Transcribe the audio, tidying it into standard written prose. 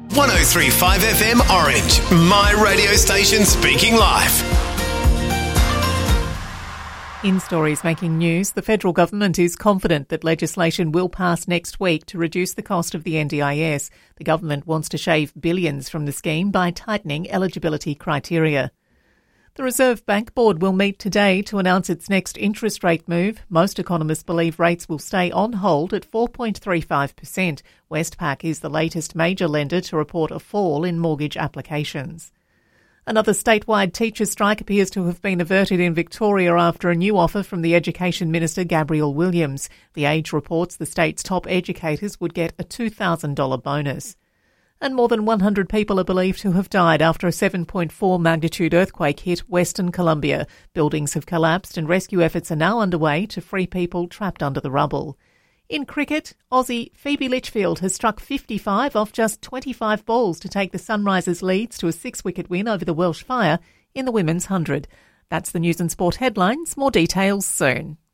103.5 FM Orange, my radio station speaking live. In stories making news, the federal government is confident that legislation will pass next week to reduce the cost of the NDIS. The government wants to shave billions from the scheme by tightening eligibility criteria. The Reserve Bank Board will meet today to announce its next interest rate move. Most economists believe rates will stay on hold at 4.35%. Westpac is the latest major lender to report a fall in mortgage applications. Another statewide teachers' strike appears to have been averted in Victoria after a new offer from the Education Minister Gabrielle Williams. The Age reports the state's top educators would get a $2,000 bonus. And more than 100 people are believed to have died after a 7.4 magnitude earthquake hit Western Colombia. Buildings have collapsed and rescue efforts are now underway to free people trapped under the rubble. In cricket, Aussie Phoebe Litchfield has struck 55 off just 25 balls to take the Sunrisers Leeds to a 6-wicket win over the Welsh Fire in the Women's 100. That's the News and Sport headlines. More details soon.